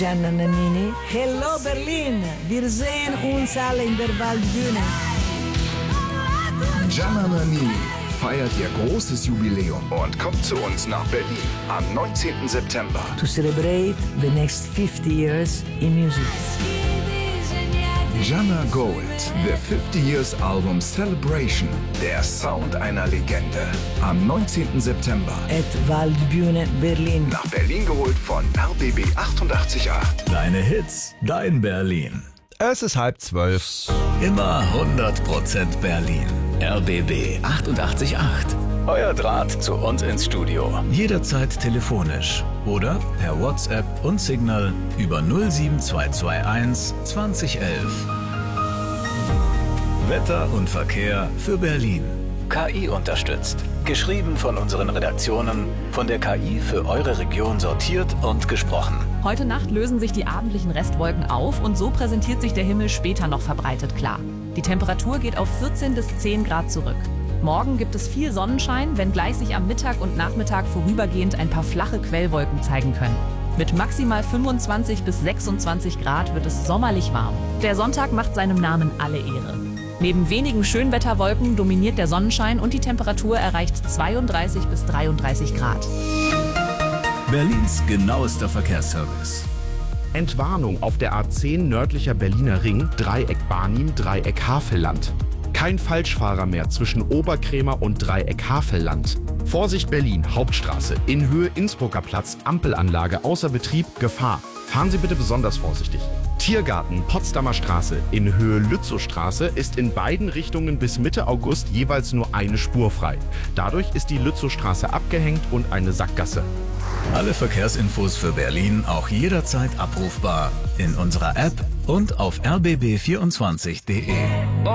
Gianna Nannini. Hello Berlin, wir sehen uns alle in der Waldbühne. Gianna Nannini feiert ihr großes Jubiläum und kommt zu uns nach Berlin am 19. September. To celebrate the next 50 years in music. Gianna Gold, the 50 Years Album Celebration, der Sound einer Legende. Am 19. September. At Waldbühne Berlin. Nach Berlin geholt von RBB 88.8. Deine Hits, dein Berlin. Es ist 11:30. Immer 100% Berlin. RBB 88.8. Euer Draht zu uns ins Studio. Jederzeit telefonisch oder per WhatsApp und Signal über 07221 2011. Wetter und Verkehr für Berlin. KI unterstützt. Geschrieben von unseren Redaktionen, von der KI für eure Region sortiert und gesprochen. Heute Nacht lösen sich die abendlichen Restwolken auf und so präsentiert sich der Himmel später noch verbreitet klar. Die Temperatur geht auf 14 bis 10 Grad zurück. Morgen gibt es viel Sonnenschein, wenngleich sich am Mittag und Nachmittag vorübergehend ein paar flache Quellwolken zeigen können. Mit maximal 25 bis 26 Grad wird es sommerlich warm. Der Sonntag macht seinem Namen alle Ehre. Neben wenigen Schönwetterwolken dominiert der Sonnenschein und die Temperatur erreicht 32 bis 33 Grad. Berlins genauester Verkehrsservice. Entwarnung auf der A10 nördlicher Berliner Ring, Dreieck Barnim, Dreieck Havelland. Kein Falschfahrer mehr zwischen Oberkrämer und Dreieck Havelland. Vorsicht Berlin, Hauptstraße, in Höhe Innsbrucker Platz, Ampelanlage außer Betrieb, Gefahr. Fahren Sie bitte besonders vorsichtig. Tiergarten, Potsdamer Straße, in Höhe Lützowstraße ist in beiden Richtungen bis Mitte August jeweils nur eine Spur frei. Dadurch ist die Lützowstraße abgehängt und eine Sackgasse. Alle Verkehrsinfos für Berlin auch jederzeit abrufbar in unserer App und auf rbb24.de.